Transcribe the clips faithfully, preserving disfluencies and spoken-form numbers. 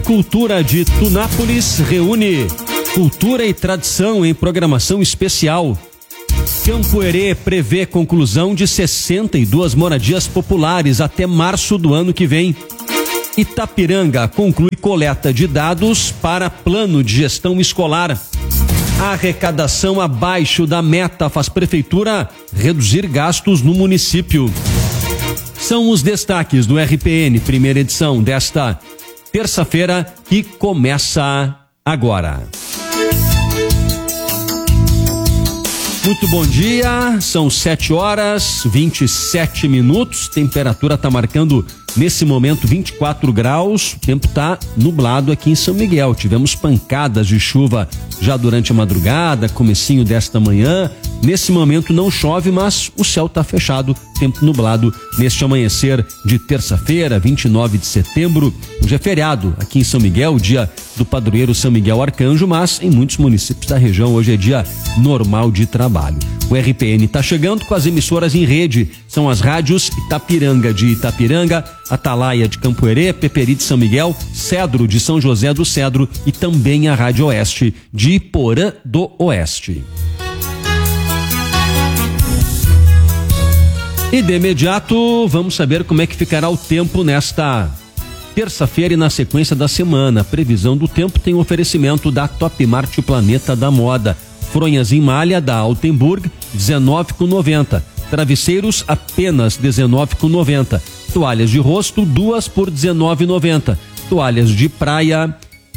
Cultura de Tunápolis reúne cultura e tradição em programação especial. Campo Herê prevê conclusão de sessenta e duas moradias populares até março do ano que vem. Itapiranga conclui coleta de dados para plano de gestão escolar. A arrecadação abaixo da meta faz prefeitura reduzir gastos no município. São os destaques do R P N, primeira edição desta terça-feira, que começa agora. Muito bom dia, são sete horas, vinte e sete minutos, temperatura está marcando nesse momento vinte e quatro graus, o tempo está nublado aqui em São Miguel. Tivemos pancadas de chuva já durante a madrugada, comecinho desta manhã. Nesse momento não chove, mas o céu está fechado, tempo nublado neste amanhecer de terça-feira, vinte e nove de setembro. Hoje é feriado aqui em São Miguel, dia do padroeiro São Miguel Arcanjo, mas em muitos municípios da região hoje é dia normal de trabalho. O R P N está chegando com as emissoras em rede, são as rádios Itapiranga de Itapiranga, Atalaia de Campo Herê, Peperi de São Miguel, Cedro de São José do Cedro e também a Rádio Oeste de Iporã do Oeste. E de imediato vamos saber como é que ficará o tempo nesta terça-feira e na sequência da semana. A previsão do tempo tem um oferecimento da Top Mart Planeta da Moda. Fronhas em malha da Altenburg, dezenove reais e noventa centavos. Travesseiros apenas dezenove reais e noventa centavos. Toalhas de rosto, duas por dezenove reais e noventa centavos. Toalhas de praia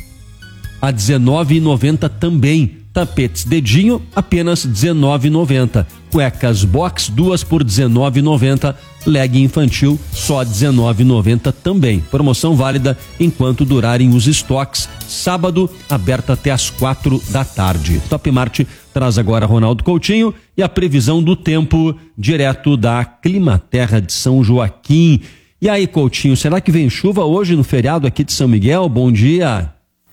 a dezenove reais e noventa centavos também. Tapetes dedinho, apenas dezenove reais e noventa centavos. Cuecas box, duas por dezenove reais e noventa centavos. Leg infantil, só dezenove reais e noventa centavos também. Promoção válida enquanto durarem os estoques. Sábado, aberta até às quatro da tarde. Top Mart traz agora Ronaldo Coutinho e a previsão do tempo direto da Climaterra de São Joaquim. E aí, Coutinho, será que vem chuva hoje no feriado aqui de São Miguel? Bom dia.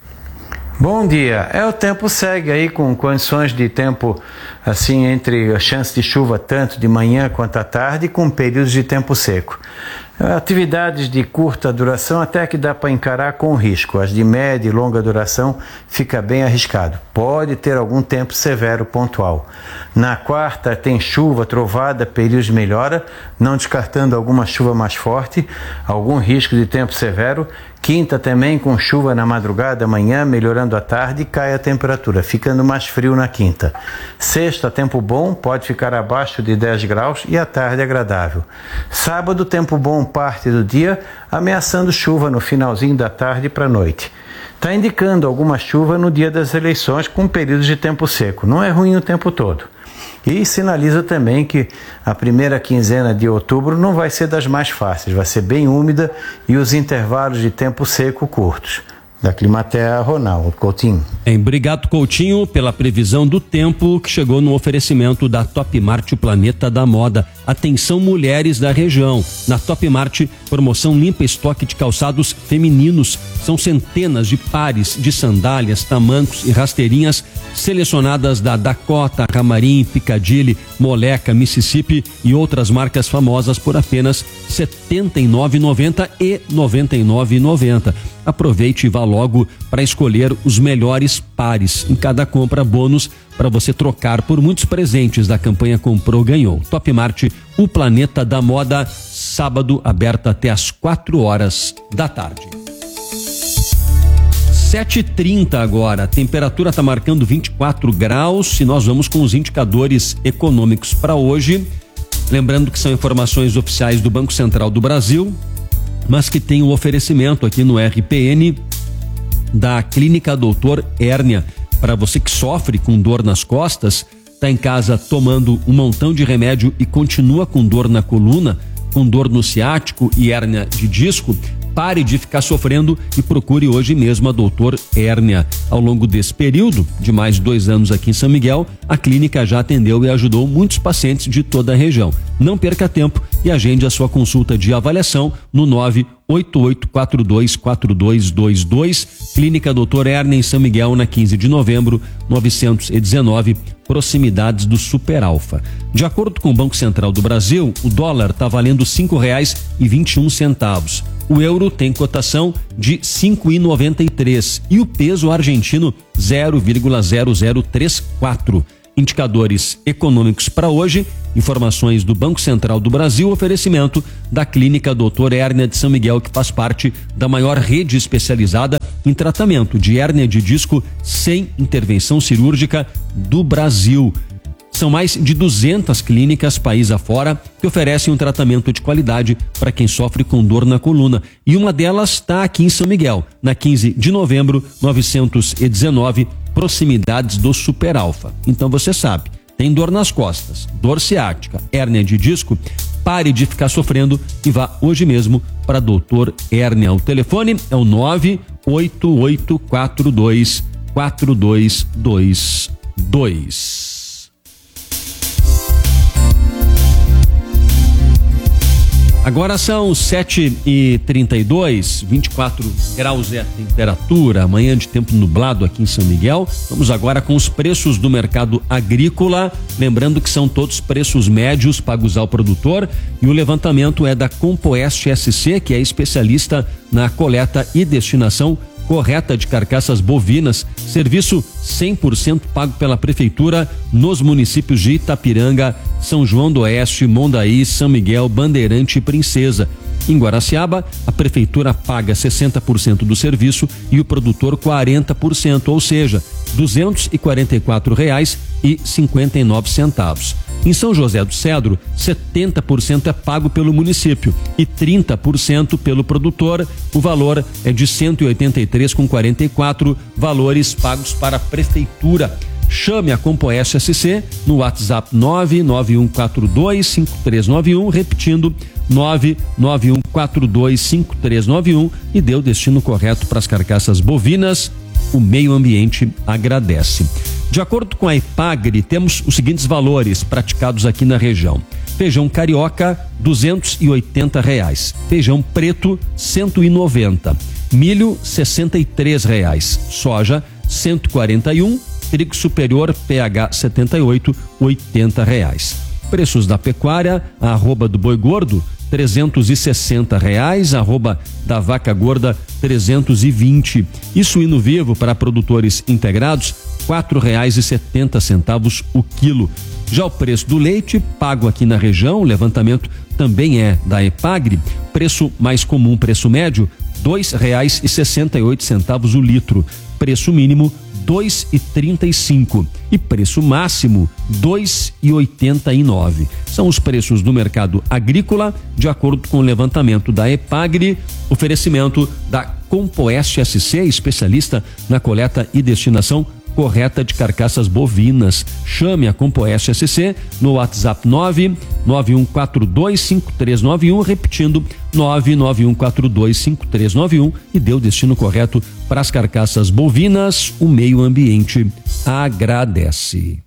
Bom dia. É, o tempo segue aí com condições de tempo assim, entre a chance de chuva tanto de manhã quanto à tarde, com períodos de tempo seco. Atividades de curta duração até que dá para encarar com risco. As de média e longa duração fica bem arriscado. Pode ter algum tempo severo pontual. Na quarta tem chuva, trovada, períodos de melhora, não descartando alguma chuva mais forte, algum risco de tempo severo. Quinta também com chuva na madrugada, manhã, melhorando à tarde e cai a temperatura, ficando mais frio na quinta. Sexta, tempo bom, pode ficar abaixo de dez graus e à tarde agradável. Sábado, tempo bom parte do dia, ameaçando chuva no finalzinho da tarde para a noite. Está indicando alguma chuva no dia das eleições com períodos de tempo seco. Não é ruim o tempo todo. E sinaliza também que a primeira quinzena de outubro não vai ser das mais fáceis, vai ser bem úmida e os intervalos de tempo seco curtos. Da Climaterra, Ronaldo Coutinho. Bem, obrigado, Coutinho, pela previsão do tempo que chegou no oferecimento da Top Mart Planeta da Moda. Atenção, mulheres da região. Na Top Mart, promoção limpa estoque de calçados femininos. São centenas de pares de sandálias, tamancos e rasteirinhas selecionadas da Dakota, Ramarim, Piccadilly, Moleca, Mississippi e outras marcas famosas por apenas setenta e nove reais e noventa centavos e noventa e nove reais e noventa centavos. Aproveite e vá logo para escolher os melhores pares. Em cada compra, bônus para você trocar por muitos presentes da campanha Comprou, Ganhou. Top Mart, o Planeta da Moda, sábado, aberta até às quatro horas da tarde. sete e trinta agora, a temperatura está marcando vinte e quatro graus. E nós vamos com os indicadores econômicos para hoje. Lembrando que são informações oficiais do Banco Central do Brasil, mas que tem o um oferecimento aqui no R P N da Clínica Doutor Hérnia. Para você que sofre com dor nas costas, está em casa tomando um montão de remédio e continua com dor na coluna, com dor no ciático e hérnia de disco, pare de ficar sofrendo e procure hoje mesmo a Doutor Hérnia. Ao longo desse período, de mais de dois anos aqui em São Miguel, a clínica já atendeu e ajudou muitos pacientes de toda a região. Não perca tempo e agende a sua consulta de avaliação no nove oito oito quatro dois quatro dois dois dois. Clínica Doutor Hérnia em São Miguel, na quinze de novembro, novecentos e dezenove, proximidades do Super Alfa. De acordo com o Banco Central do Brasil, o dólar está valendo cinco reais e vinte e um centavos. O euro tem cotação de cinco reais e noventa e três centavos e o peso argentino zero vírgula zero zero três quatro. Indicadores econômicos para hoje, informações do Banco Central do Brasil, oferecimento da Clínica doutor Hérnia de São Miguel, que faz parte da maior rede especializada em tratamento de hérnia de disco sem intervenção cirúrgica do Brasil. São mais de duzentas clínicas país afora que oferecem um tratamento de qualidade para quem sofre com dor na coluna. E uma delas está aqui em São Miguel, na quinze de novembro, novecentos e dezenove, proximidades do Super Alfa. Então você sabe, tem dor nas costas, dor ciática, hérnia de disco, pare de ficar sofrendo e vá hoje mesmo para doutor Hérnia. O telefone é o nove oito oito quatro dois quatro dois dois dois. Agora são sete e trinta e dois, vinte e quatro graus é a temperatura, amanhã de tempo nublado aqui em São Miguel. Vamos agora com os preços do mercado agrícola, lembrando que são todos preços médios pagos ao produtor, e o levantamento é da Compoeste S C, que é especialista na coleta e destinação correta de carcaças bovinas, serviço cem por cento pago pela prefeitura nos municípios de Itapiranga, São João do Oeste, Mondaí, São Miguel, Bandeirante e Princesa. Em Guaraciaba, a prefeitura paga sessenta por cento do serviço e o produtor quarenta por cento, ou seja, duzentos e quarenta e quatro reais e cinquenta e nove centavos. Em São José do Cedro, setenta por cento é pago pelo município e trinta por cento pelo produtor. O valor é de cento e oitenta e três reais e quarenta e quatro centavos, valores pagos para a prefeitura. Chame a Compoeste S C no WhatsApp nove nove um quatro dois cinco três nove um, repetindo nove nove um quatro dois cinco três nove um, e dê o destino correto para as carcaças bovinas. O meio ambiente agradece. De acordo com a Epagri, temos os seguintes valores praticados aqui na região: feijão carioca duzentos e oitenta reais, feijão preto cento e noventa, milho sessenta e três reais, soja cento e quarenta e um, trigo superior P H setenta e oito, oitenta reais. Preços da pecuária: a arroba do boi gordo trezentos e sessenta reais, arroba da vaca gorda trezentos e vinte, e suíno vivo para produtores integrados quatro reais e setenta centavos o quilo. Já o preço do leite pago aqui na região, o levantamento também é da Epagri, preço mais comum, preço médio dois reais e sessenta e oito centavos o litro, preço mínimo dois reais e trinta e cinco e preço máximo dois reais e oitenta e nove. São os preços do mercado agrícola, de acordo com o levantamento da Epagri, oferecimento da Compoeste S C, especialista na coleta e destinação correta de carcaças bovinas. Chame a Compoeste S C no WhatsApp nove nove um quatro dois cinco três nove um, repetindo nove nove um quatro dois cinco três nove um, e dê o destino correto para as carcaças bovinas. O meio ambiente agradece.